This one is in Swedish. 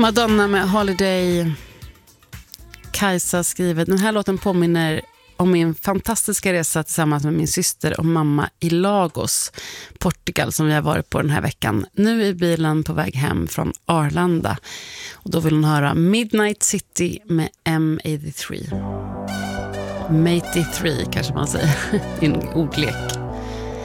Madonna med Holiday. Kajsa skriver: den här låten påminner om min fantastiska resa tillsammans med min syster och mamma i Lagos, Portugal, som vi har varit på den här veckan. Nu är bilen på väg hem från Arlanda. Och då vill hon höra Midnight City med M83. Matey 3 kanske man säger. Det är en ordlek.